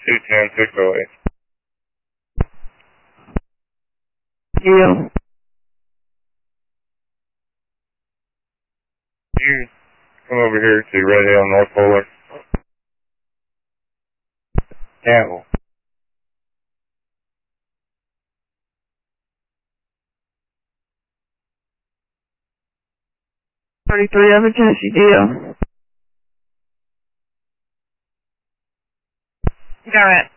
210-608. Yeah. You come over here to Red Hill, North Fuller. Campbell. 33 over Tennessee deal. Got it.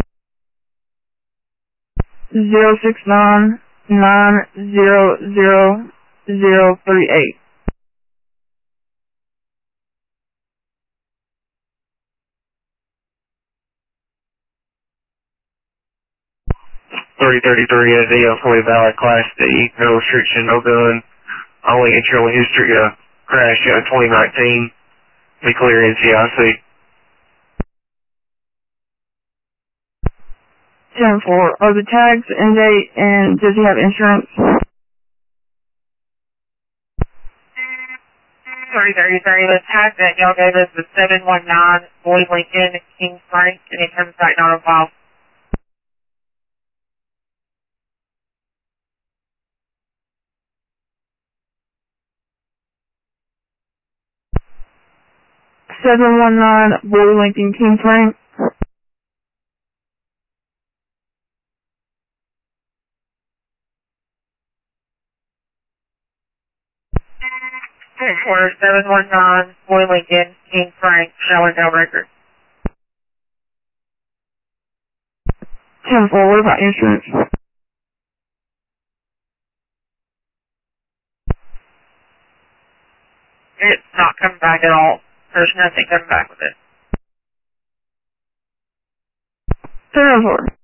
069900038. 3033 is a fully valid Class D, no restriction, no gun, only entry, only history, crash, 2019, be clear NCIC. 10-4. Are the tags in date and does he have insurance? 3033, the tag that y'all gave us was 719 Boyd Lincoln, King Frank, and it comes back not on file. $719 Boyd Lincoln King Frank. Order 719 Boyd Lincoln, King Frank, Shower Down Record. 10-4. What about insurance? It's not coming back at all. There's nothing coming back with it. 10-4.